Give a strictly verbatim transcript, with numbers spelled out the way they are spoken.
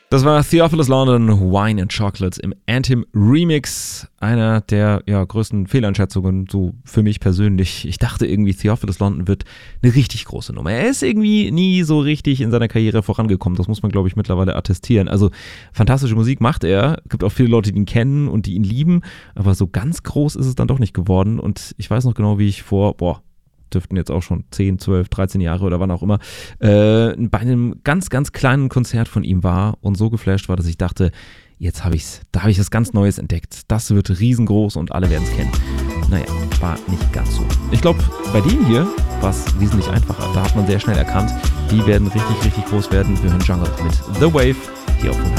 Das war Theophilus London, Wine and Chocolate im Anthem Remix. Einer der ja, größten Fehleinschätzungen, so für mich persönlich. Ich dachte irgendwie, Theophilus London wird eine richtig große Nummer. Er ist irgendwie nie so richtig in seiner Karriere vorangekommen. Das muss man, glaube ich, mittlerweile attestieren. Also fantastische Musik macht er. Es gibt auch viele Leute, die ihn kennen und die ihn lieben. Aber so ganz groß ist es dann doch nicht geworden. Und ich weiß noch genau, wie ich vor, boah, dürften jetzt auch schon zehn, zwölf, dreizehn Jahre oder wann auch immer, äh, bei einem ganz, ganz kleinen Konzert von ihm war und so geflasht war, dass ich dachte, jetzt habe ich's, da habe ich was ganz Neues entdeckt. Das wird riesengroß und alle werden es kennen. Naja, war nicht ganz so. Ich glaube, bei denen hier war es wesentlich einfacher. Da hat man sehr schnell erkannt, die werden richtig, richtig groß werden. Wir hören Jungle mit The Wave hier auf